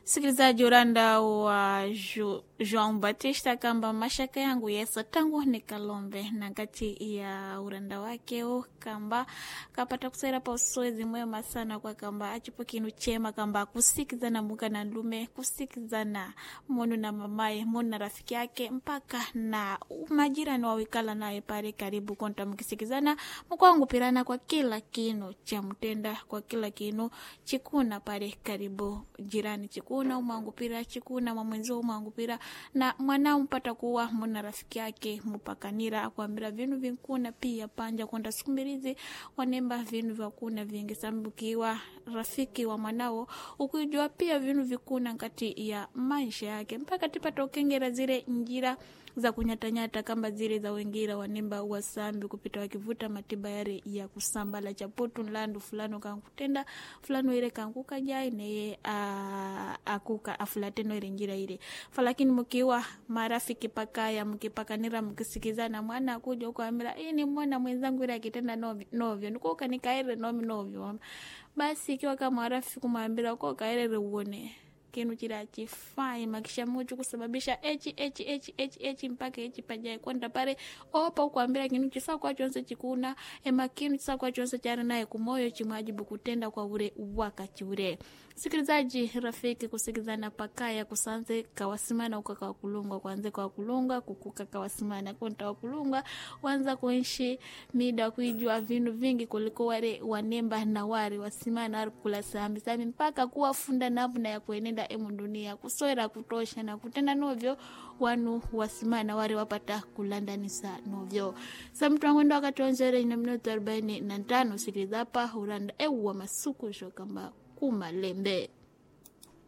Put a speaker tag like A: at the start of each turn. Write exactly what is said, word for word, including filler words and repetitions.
A: Sikilizaji uranda wa Ju, João Batista kamba mashaka yangu yesa tangu nikalombe na kati ya uranda wake o kamba kapata kusera pa usoezi mwema sana kwa kamba achipo kinu chema kamba kusikizana muka na lume kusikizana monu na mamaye monu na rafiki yake mpaka na majirani wawikala nae pare karibu konta mkisikizana mkwangu pirana kwa kila kinu cha mtenda kwa kila kinu chikuna pare karibu jirani chikuna una umangu pira chikuna mamwenzo umangu pira na mwana mpata kuwa mwana rafiki yake mupakanira kuambira vinu vinkuna pia panja kwenda sukumirizi wanemba vinu vakuna vingi sambukiwa rafiki wa mwanao ukujua pia vinu vikuna kati ya maisha yake mpaka tipata ukengera zile njira za kunyatanyata kamba zile za wengira wanemba wasambi kupita wakivuta matiba yare ya kusambala chaputu nlandu fulano kankutenda fulano ile kankuka jai neye akuka afulateno ile njira ile falakini mkiwa marafiki pakaya mkipakanira mkisikizana mwana akuja huko amira hii ni mwana mwenzangu ile akitenda novyo novyo niko kanikaire nomi novyo basi ikiwa kama marafiki kumwambia uko kaire uone kinu chira chifai makisha mojo kusababisha h h h h h mpaka h pajaye kwenda pare opa kuambia kinu chisa kwa chonse chikuna ema kinu chisa kwa chonse chari naye kumoyo chimwajibu kutenda kwa ure wakati ure. Sikilizaji rafiki kusikizana pakaya kusanze kawasimana ukaka wakulunga kwanze kwa wakulunga kukuka kawasimana konta wakulunga wanza kuishi mida kuijua vinu vingi kuliko wale wanemba na wari wasimana kula sambi sami mpaka kuwa funda nabu na ya kuenenda emu dunia kusoera kutosha na kutenda novyo wanu wasimana wari wapata kulandanisa novyo. Samtu wanguenda wakati wanzere ina minuto arobaini na tano sikilizapa uranda ewa masuku shokamba kumalembe.